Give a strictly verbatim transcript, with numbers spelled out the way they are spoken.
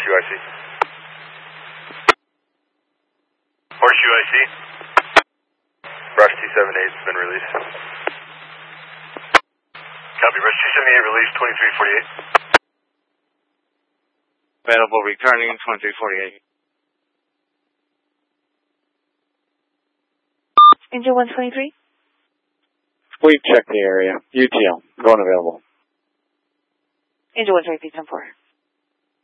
Horseshoe I C. Horseshoe I C. Rush two seven eight has been released. Copy, Rush two seven eight released, twenty-three forty-eight. Available returning, twenty-three forty-eight. Engine one twenty-three? We've checked the area. U T L, going available. Engine one twenty-three, ten four.